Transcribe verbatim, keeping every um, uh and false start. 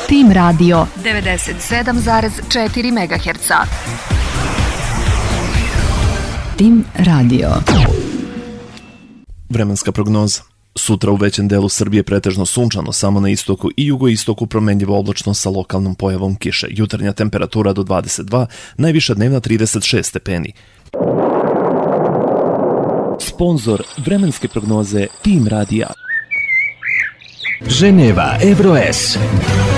Tim Radio devedeset sedam zarez četiri megaherca. Tim Radio. Vremenska prognoza. Sutra u većem delu Srbije pretežno sunčano, samo na istoku i jugoistoku promjenjivo oblačno sa lokalnom pojavom kiše. Jutarnja temperatura do dvadeset dva, najviša dnevna trideset šest stepeni. Sponzor vremenske prognoze Tim Radija. Ženeva Evroes.